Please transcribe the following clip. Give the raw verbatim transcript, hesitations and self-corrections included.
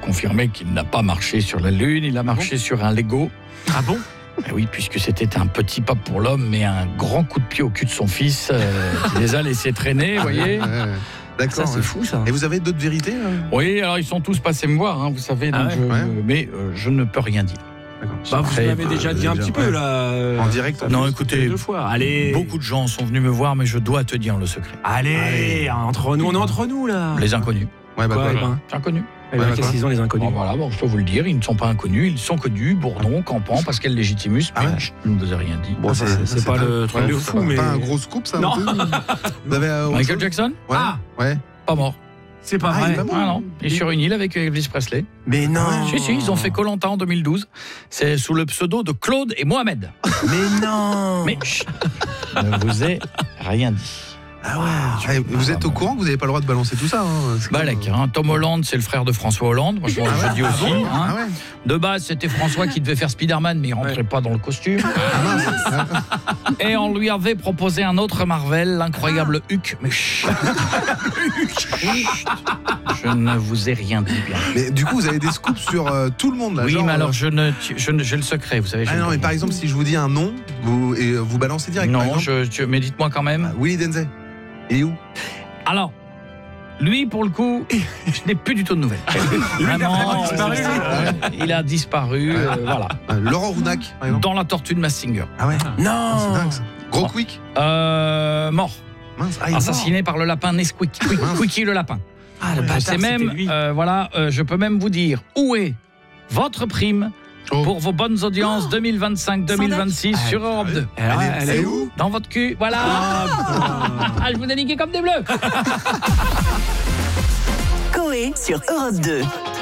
confirmer qu'il n'a pas marché sur la Lune, il a marché bon sur un Lego. Ah bon ? Eh oui, puisque c'était un petit pas pour l'homme, mais un grand coup de pied au cul de son fils, euh, qui les a laissés traîner, vous voyez. D'accord, ça, c'est ouais. fou ça. Et vous avez d'autres vérités euh Oui, alors ils sont tous passés me voir, hein, vous savez, Ah donc ouais, je, ouais. mais euh, je ne peux rien dire. Bah, vous Après, l'avez déjà dit un petit peu ouais. là. euh, En direct en Non, plus. écoutez, Deux fois. Allez. beaucoup de gens sont venus me voir, mais je dois te dire le secret. Allez, Allez. entre nous, on est entre nous là. Les inconnus. Ouais, bah, Quoi, quoi, eh ben, Inconnus. eh ben, Ouais, qu'est-ce quoi qu'ils ont les inconnus ? Bon, voilà, bon, je peux vous le dire, ils ne sont pas inconnus, ils sont connus, Bourdon, Campan, Pascal Légitimus, Ah mais ouais. je ne vous ai rien dit. Bon, Ah, c'est bah, c'est pas le truc ouais, de c'est fou, pas, mais. pas un gros scoop, ça Non. un peu Vous avez, euh, autre Michael chose Jackson, Ouais. Ah. Ouais. pas mort. C'est pas Ah, il vrai. est pas mort. Ah non, il est sur une île avec Elvis Presley. Mais non. Si, si, ils ont fait Koh-Lanta en deux mille douze. C'est sous le pseudo de Claude et Mohamed. Mais non. Mais chut, ne vous ai rien dit. Ah ouais. Ouais, vous êtes au courant que vous n'avez pas le droit de balancer tout ça hein C'est Balek, comme, euh, hein. Tom Holland, c'est le frère de François Hollande. Moi, je, Ah je ouais. dis Ah aussi. bon hein. Ah ouais. De base, c'était François qui devait faire Spider-Man, mais il rentrait Ouais. pas dans le costume. Ah mince. Et on lui avait proposé un autre Marvel, l'incroyable Hulk. Mais chut. Chut. Je ne vous ai rien dit bien. Mais du coup, vous avez des scoops sur euh, tout le monde là. Oui, genre, mais euh, alors je ne, je ne, j'ai le secret, vous savez. Ah j'ai non, le- mais par exemple, si je vous dis un nom, vous, et euh, vous balancez direct. par Non, exemple. je, je- mais dites-moi quand même. Ah, Willy Denzey. Il est où Alors, lui, pour le coup, je n'ai plus du tout de nouvelles. Vraiment, il a disparu, euh, lui. il a disparu, euh, voilà. Euh, Laurent Rounac, par exemple. Dans la tortue de Massinger. Ah ouais. Ah, Non. c'est dingue ça. Gros Oh. Quick. Euh, mort. Mince. Ah, il est Assassiné par le lapin Nesquik. Quick- Mince. Quickie le lapin. Ah, le Je bâtard, sais c'était même, lui. euh, voilà, euh, je peux même vous dire où est votre prime Oh. pour vos bonnes audiences deux mille vingt-cinq deux mille vingt-six Ah, sur Europe deux. Elle, Elle est- elle est où ? Dans votre cul, voilà. Ah, je vous ai niqué comme des bleus. Coé sur Europe deux.